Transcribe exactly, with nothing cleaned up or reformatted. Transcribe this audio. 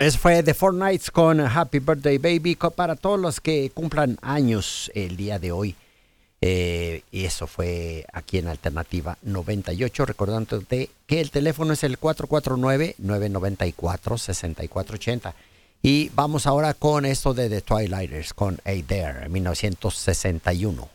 Eso fue The Four Nights con Happy Birthday Baby para todos los que cumplan años el día de hoy. Eh, y eso fue aquí en Alternativa noventa y ocho, recordándote que el teléfono es el cuatro cuatro nueve, nueve nueve cuatro, seis cuatro ocho cero. Y vamos ahora con esto de The Twilighters con Hey There, en mil novecientos sesenta y uno.